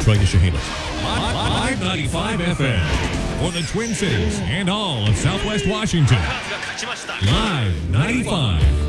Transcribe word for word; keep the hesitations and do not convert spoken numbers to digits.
Troy DeShahalis. Live ninety-five F M for the Twin Cities and all of Southwest Washington. Live ninety-five.